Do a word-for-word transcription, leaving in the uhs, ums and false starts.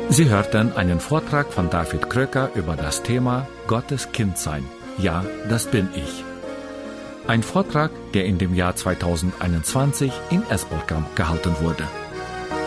Sie hörten einen Vortrag von David Kröker über das Thema Gottes Kind sein. Ja, das bin ich. Ein Vortrag, der in dem Jahr zweitausendeinundzwanzig in Esbolkamp gehalten wurde.